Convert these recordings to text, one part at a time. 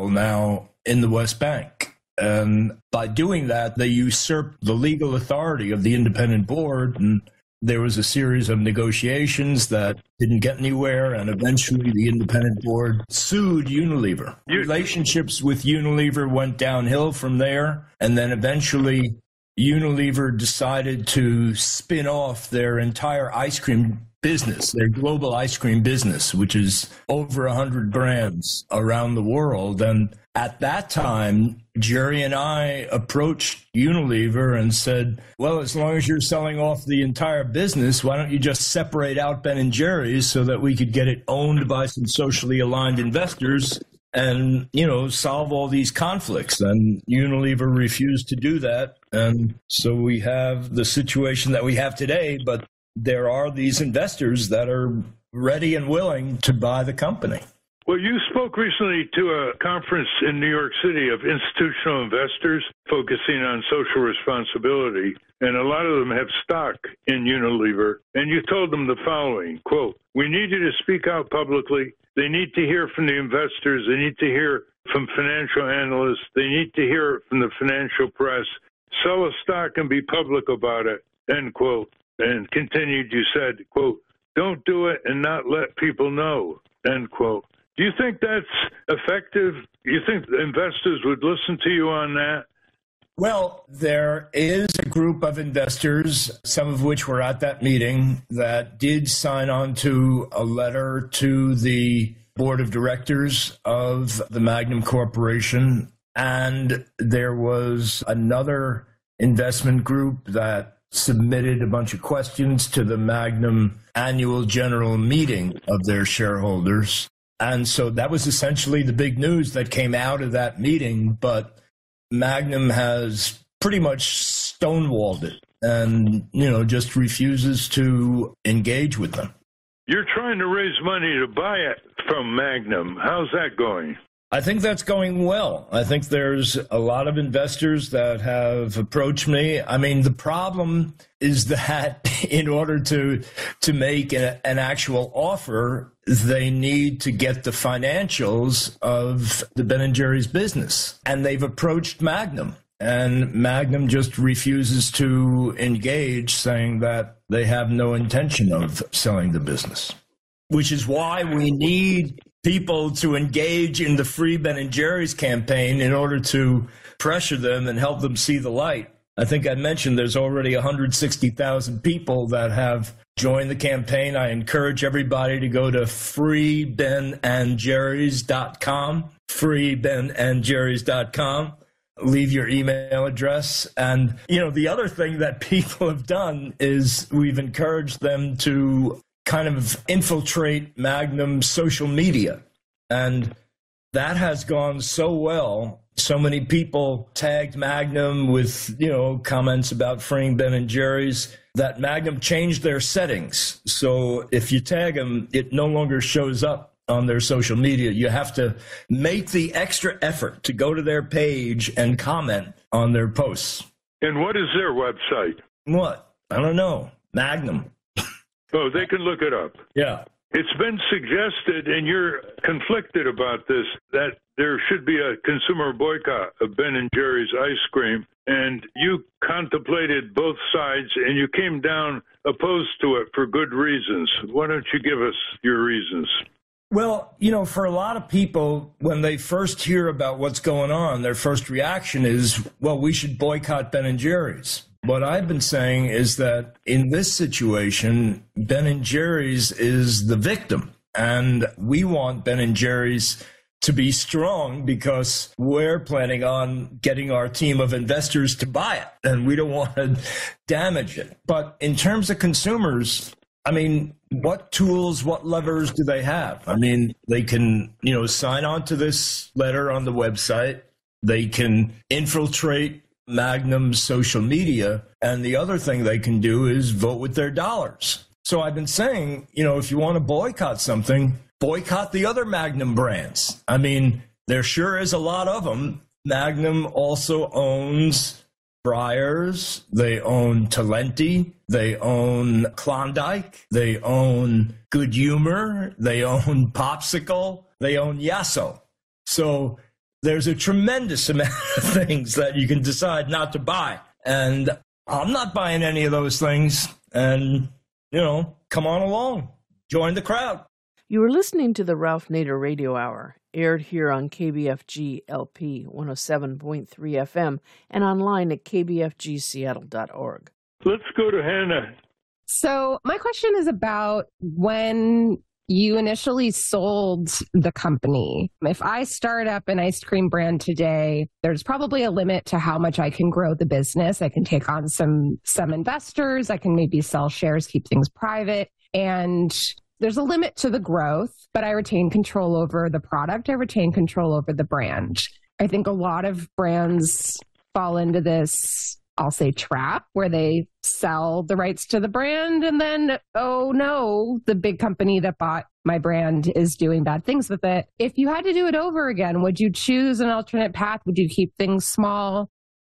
control now in the West Bank. And by doing that, they usurped the legal authority of the independent board. And there was a series of negotiations that didn't get anywhere. And eventually the independent board sued Unilever. Relationships with Unilever went downhill from there. And then eventually Unilever decided to spin off their entire ice cream business, their global ice cream business, which is over 100 brands around the world. And at that time, Jerry and I approached Unilever and said, well, as long as you're selling off the entire business, why don't you just separate out Ben & Jerry's so that we could get it owned by some socially aligned investors and, solve all these conflicts. And Unilever refused to do that. And so we have the situation that we have today, but there are these investors that are ready and willing to buy the company. Well, you spoke recently to a conference in New York City of institutional investors focusing on social responsibility, and a lot of them have stock in Unilever. And you told them the following, quote, "We need you to speak out publicly. They need to hear from the investors. They need to hear from financial analysts. They need to hear from the financial press. Sell a stock and be public about it," end quote. And continued, you said, quote, "Don't do it and not let people know," end quote. Do you think that's effective? Do you think investors would listen to you on that? Well, there is a group of investors, some of which were at that meeting, that did sign on to a letter to the board of directors of the Magnum Corporation. And there was another investment group that submitted a bunch of questions to the Magnum annual general meeting of their shareholders. And so that was essentially the big news that came out of that meeting. But Magnum has pretty much stonewalled it and, just refuses to engage with them. You're trying to raise money to buy it from Magnum. How's that going? I think that's going well. I think there's a lot of investors that have approached me. I mean, the problem is that in order to make an actual offer, they need to get the financials of the Ben & Jerry's business. And they've approached Magnum. And Magnum just refuses to engage, saying that they have no intention of selling the business, which is why we need people to engage in the Free Ben & Jerry's campaign in order to pressure them and help them see the light. I think I mentioned there's already 160,000 people that have joined the campaign. I encourage everybody to go to freebenandjerrys.com, freebenandjerrys.com. Leave your email address. And, the other thing that people have done is we've encouraged them to kind of infiltrate Magnum's social media. And that has gone so well. So many people tagged Magnum with, comments about freeing Ben & Jerry's that Magnum changed their settings. So if you tag them, it no longer shows up on their social media. You have to make the extra effort to go to their page and comment on their posts. And what is their website? What? I don't know. Magnum. Oh, they can look it up. Yeah. It's been suggested, and you're conflicted about this, that there should be a consumer boycott of Ben & Jerry's ice cream. And you contemplated both sides, and you came down opposed to it for good reasons. Why don't you give us your reasons? Well, for a lot of people, when they first hear about what's going on, their first reaction is, well, we should boycott Ben & Jerry's. What I've been saying is that in this situation, Ben & Jerry's is the victim. And we want Ben & Jerry's to be strong because we're planning on getting our team of investors to buy it. And we don't want to damage it. But in terms of consumers, I mean, what tools, what levers do they have? I mean, they can, sign on to this letter on the website. They can infiltrate Magnum's social media. And the other thing they can do is vote with their dollars. So I've been saying, if you want to boycott something, boycott the other Magnum brands. I mean, there sure is a lot of them. Magnum also owns Breyers. They own Talenti. They own Klondike. They own Good Humor. They own Popsicle. They own Yasso. So there's a tremendous amount of things that you can decide not to buy. And I'm not buying any of those things. And, come on along. Join the crowd. You were listening to the Ralph Nader Radio Hour, aired here on KBFG LP 107.3 FM and online at kbfgseattle.org. Let's go to Hannah. So my question is about when you initially sold the company. If I start up an ice cream brand today, there's probably a limit to how much I can grow the business. I can take on some investors. I can maybe sell shares, keep things private. And there's a limit to the growth, but I retain control over the product. I retain control over the brand. I think a lot of brands fall into this, I'll say, trap where they sell the rights to the brand and then, oh no, the big company that bought my brand is doing bad things with it. If you had to do it over again, would you choose an alternate path? Would you keep things small?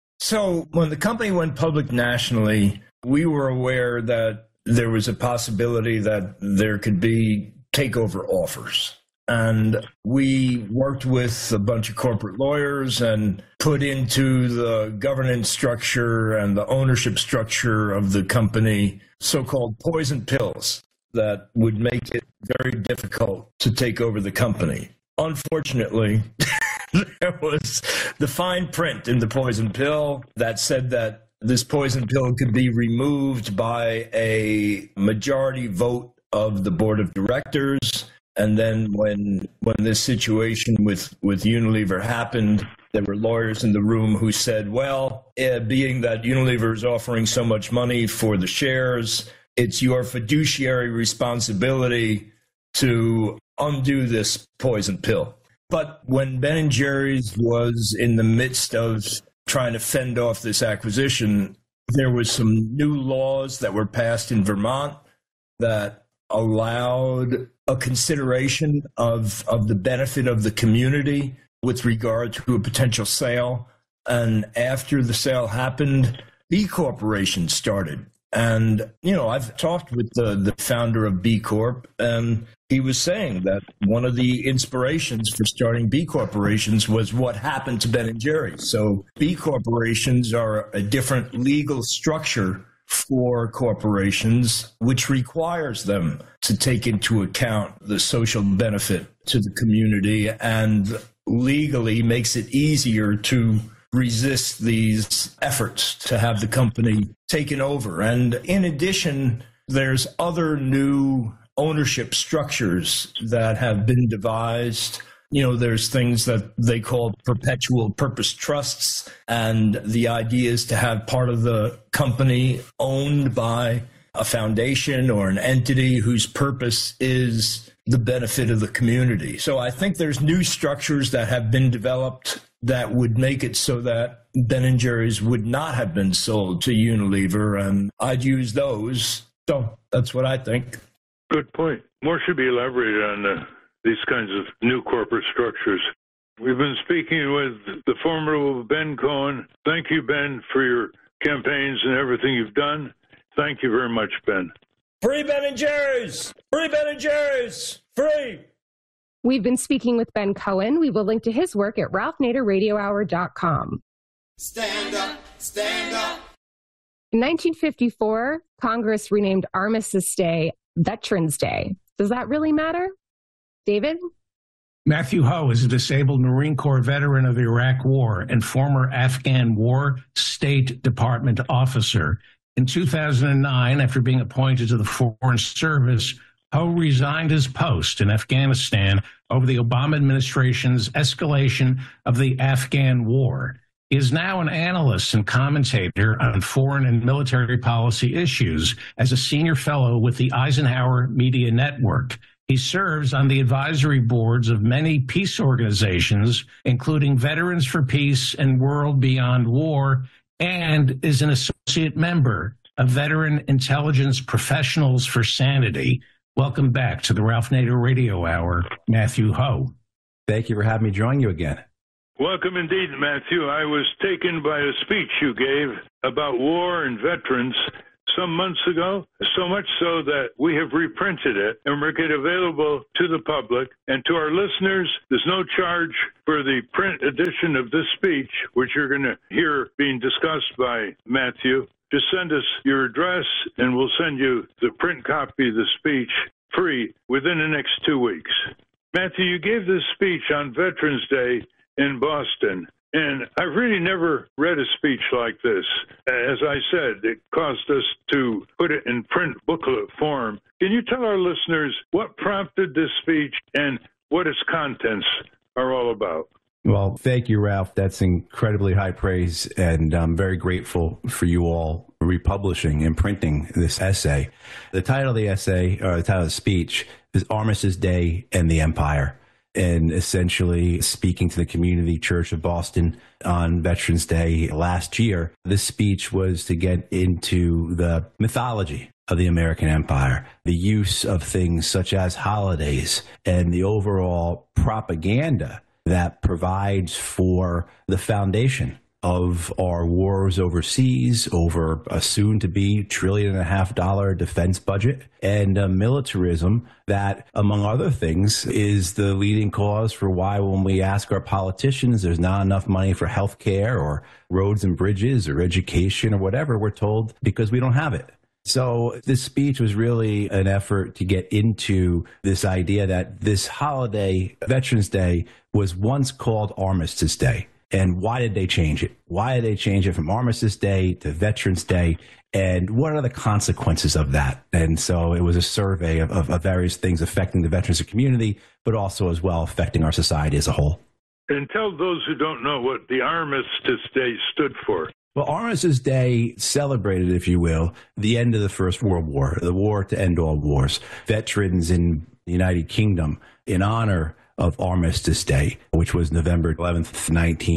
So when the company went public nationally, we were aware that there was a possibility that there could be takeover offers. And we worked with a bunch of corporate lawyers and put into the governance structure and the ownership structure of the company so-called poison pills that would make it very difficult to take over the company. Unfortunately, there was the fine print in the poison pill that said that this poison pill could be removed by a majority vote of the board of directors. And then when this situation with Unilever happened, there were lawyers in the room who said, well, being that Unilever is offering so much money for the shares, it's your fiduciary responsibility to undo this poison pill. But when Ben & Jerry's was in the midst of trying to fend off this acquisition, there was some new laws that were passed in Vermont that allowed a consideration of the benefit of the community with regard to a potential sale. And after the sale happened, B corporations started. And, I've talked with the founder of B Corp, and he was saying that one of the inspirations for starting B corporations was what happened to Ben & Jerry's. So B corporations are a different legal structure for corporations, which requires them to take into account the social benefit to the community and legally makes it easier to resist these efforts to have the company taken over. And in addition, there's other new ownership structures that have been devised. There's things that they call perpetual purpose trusts, and the idea is to have part of the company owned by a foundation or an entity whose purpose is the benefit of the community. So I think there's new structures that have been developed that would make it so that Ben & Jerry's would not have been sold to Unilever, and I'd use those. So that's what I think. Good point. More should be elaborated on these kinds of new corporate structures. We've been speaking with the formidable Ben Cohen. Thank you, Ben, for your campaigns and everything you've done. Thank you very much, Ben. Free Ben & Jerry's! Free Ben & Jerry's! Free! We've been speaking with Ben Cohen. We will link to his work at ralphnaderradiohour.com. Stand up, stand up. In 1954, Congress renamed Armistice Day Veterans Day. Does that really matter? David? Matthew Ho is a disabled Marine Corps veteran of the Iraq War and former Afghan War State Department officer. In 2009, after being appointed to the Foreign Service, Ho resigned his post in Afghanistan over the Obama administration's escalation of the Afghan War. He is now an analyst and commentator on foreign and military policy issues as a senior fellow with the Eisenhower Media Network. He serves on the advisory boards of many peace organizations, including Veterans for Peace and World Beyond War, and is an associate member of Veteran Intelligence Professionals for Sanity. Welcome back to the Ralph Nader Radio Hour, Matthew Ho. Thank you for having me join you again. Welcome indeed, Matthew. I was taken by a speech you gave about war and veterans. some months ago, so much so that we have reprinted it and make it available to the public. And to our listeners, there's no charge for the print edition of this speech, which you're going to hear being discussed by Matthew. Just send us your address, and we'll send you the print copy of the speech free within the next 2 weeks. Matthew, you gave this speech on Veterans Day in Boston, and I've really never read a speech like this. As I said, it caused us to put it in print booklet form. Can you tell our listeners what prompted this speech and what its contents are all about? Well, thank you, Ralph. That's incredibly high praise, and I'm very grateful for you all republishing and printing this essay. The title of the essay, or the title of the speech, is Armistice Day and the Empire, and essentially speaking to the Community Church of Boston on Veterans Day last year. This speech was to get into the mythology of the American Empire, the use of things such as holidays, and the overall propaganda that provides for the foundation of our wars overseas, over a soon-to-be $1.5 trillion defense budget, and militarism that, among other things, is the leading cause for why when we ask our politicians there's not enough money for health care or roads and bridges or education or whatever, we're told because we don't have it. So this speech was really an effort to get into this idea that this holiday, Veterans Day, was once called Armistice Day. And why did they change it? Why did they change it from Armistice Day to Veterans Day? And what are the consequences of that? And so it was a survey of various things affecting the veterans community, but also as well affecting our society as a whole. And tell those who don't know what the Armistice Day stood for. Well, Armistice Day celebrated, if you will, the end of the First World War, the war to end all wars. Veterans in the United Kingdom, in honor of Armistice Day, which was November 11th,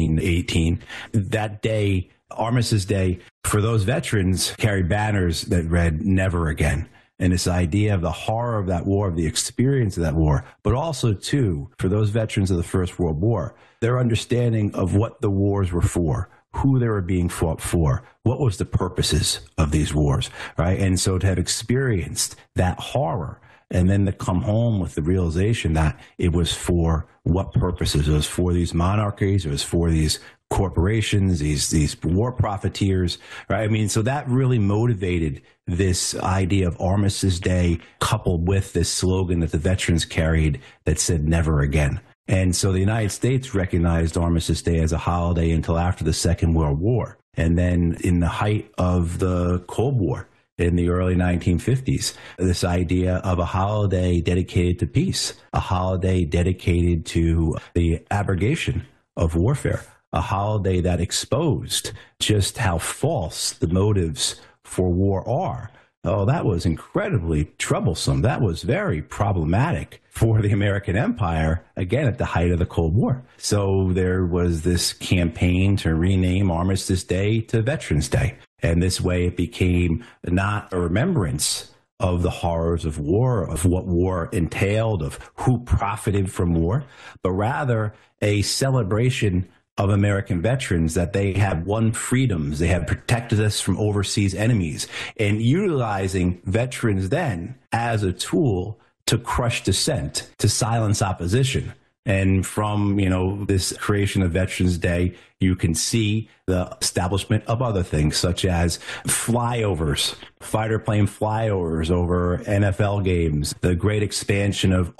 1918. That day, Armistice Day, for those veterans, carried banners that read, "Never Again." And this idea of the horror of that war, of the experience of that war, but also, too, for those veterans of the First World War, their understanding of what the wars were for, who they were being fought for, what was the purposes of these wars, right? And so to have experienced that horror and then to come home with the realization that it was for what purposes? It was for these monarchies, it was for these corporations, these war profiteers, right? I mean, so that really motivated this idea of Armistice Day, coupled with this slogan that the veterans carried that said "Never Again." And so the United States recognized Armistice Day as a holiday until after the Second World War. And then in the height of the Cold War, in the early 1950s, this idea of a holiday dedicated to peace, a holiday dedicated to the abrogation of warfare, a holiday that exposed just how false the motives for war are. Oh, that was incredibly troublesome. That was very problematic for the American Empire, again, at the height of the Cold War. So there was this campaign to rename Armistice Day to Veterans Day. And this way it became not a remembrance of the horrors of war, of what war entailed, of who profited from war, but rather a celebration of American veterans, that they have won freedoms, they have protected us from overseas enemies, and utilizing veterans then as a tool to crush dissent, to silence opposition. And from, this creation of Veterans Day, you can see the establishment of other things, such as flyovers, fighter plane flyovers over NFL games, the great expansion of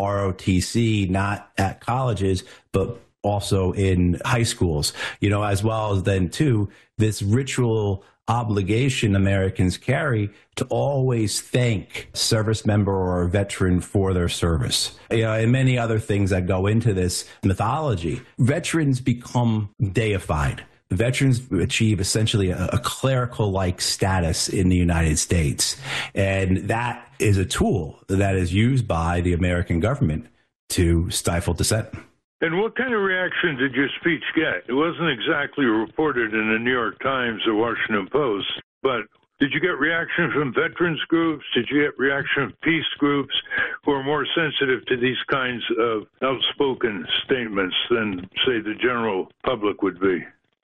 ROTC, not at colleges, but also in high schools, as well as then, too, this ritual obligation Americans carry to always thank a service member or a veteran for their service. And many other things that go into this mythology. Veterans become deified. Veterans achieve essentially a clerical-like status in the United States. And that is a tool that is used by the American government to stifle dissent. And what kind of reaction did your speech get? It wasn't exactly reported in the New York Times or Washington Post, but did you get reaction from veterans groups? Did you get reaction from peace groups who are more sensitive to these kinds of outspoken statements than, say, the general public would be?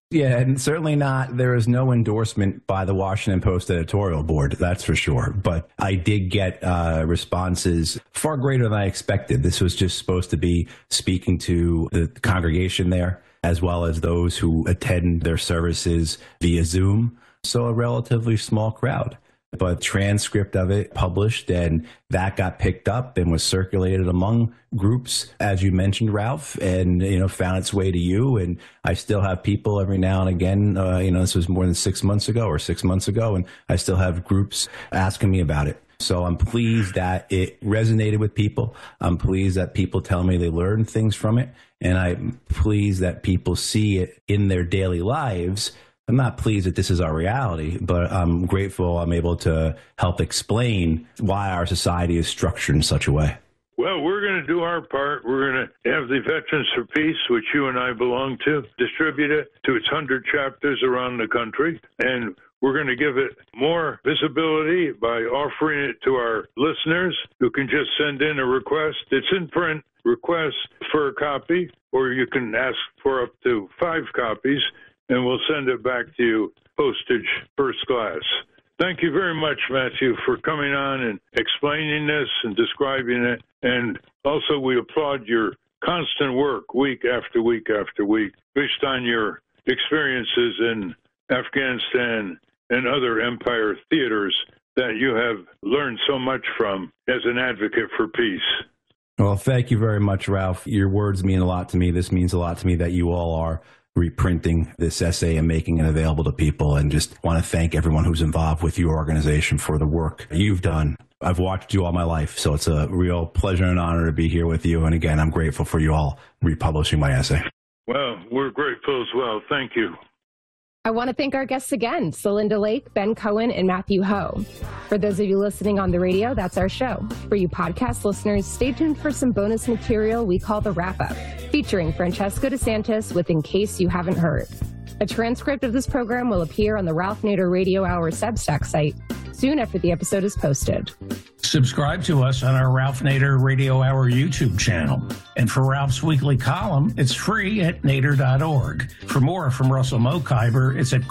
Yeah, and certainly not. There is no endorsement by the Washington Post editorial board, that's for sure. But I did get responses far greater than I expected. This was just supposed to be speaking to the congregation there, as well as those who attend their services via Zoom. So a relatively small crowd. But transcript of it published, and that got picked up and was circulated among groups, as you mentioned, Ralph, and, found its way to you. And I still have people every now and again, this was more than 6 months ago, and I still have groups asking me about it. So I'm pleased that it resonated with people. I'm pleased that people tell me they learned things from it. And I'm pleased that people see it in their daily lives. I'm not pleased that this is our reality, but I'm grateful I'm able to help explain why our society is structured in such a way. Well, we're going to do our part. We're going to have the Veterans for Peace, which you and I belong to, distribute it to its 100 chapters around the country. And we're going to give it more visibility by offering it to our listeners who can just send in a request. It's in print, request for a copy, or you can ask for up to 5 copies. And we'll send it back to you, postage first class. Thank you very much, Matthew, for coming on and explaining this and describing it. And also, we applaud your constant work week after week after week, based on your experiences in Afghanistan and other empire theaters that you have learned so much from as an advocate for peace. Well, thank you very much, Ralph. Your words mean a lot to me. This means a lot to me that you all are reprinting this essay and making it available to people, and just want to thank everyone who's involved with your organization for the work you've done. I've watched you all my life, so it's a real pleasure and honor to be here with you. And again, I'm grateful for you all republishing my essay. Well, we're grateful as well. Thank you. I want to thank our guests again, Celinda Lake, Ben Cohen, and Matthew Ho. For those of you listening on the radio, that's our show. For you podcast listeners, stay tuned for some bonus material we call The Wrap-Up, featuring Francesco DeSantis with In Case You Haven't Heard. A transcript of this program will appear on the Ralph Nader Radio Hour Substack site soon after the episode is posted. Subscribe to us on our Ralph Nader Radio Hour YouTube channel. And for Ralph's weekly column, it's free at nader.org. For more from Russell Mokhiber, it's at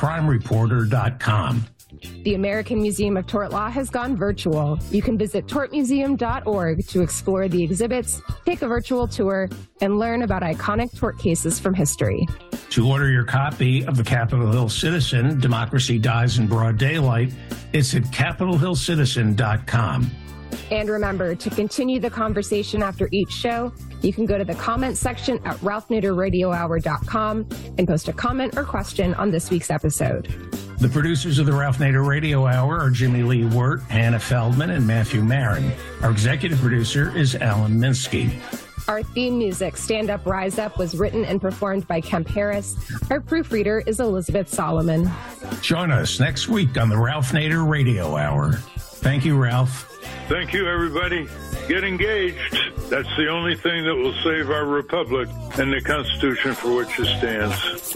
corporatecrimereporter.com. The American Museum of Tort Law has gone virtual. You can visit tortmuseum.org to explore the exhibits, take a virtual tour, and learn about iconic tort cases from history. To order your copy of the Capitol Hill Citizen, Democracy Dies in Broad Daylight, it's at capitolhillcitizen.com. And remember, to continue the conversation after each show, you can go to the comment section at ralphnaderradiohour.com and post a comment or question on this week's episode. The producers of the Ralph Nader Radio Hour are Jimmy Lee Wirt, Hannah Feldman, and Matthew Marin. Our executive producer is Alan Minsky. Our theme music, Stand Up, Rise Up, was written and performed by Kemp Harris. Our proofreader is Elizabeth Solomon. Join us next week on the Ralph Nader Radio Hour. Thank you, Ralph. Thank you, everybody. Get engaged. That's the only thing that will save our republic and the Constitution for which it stands.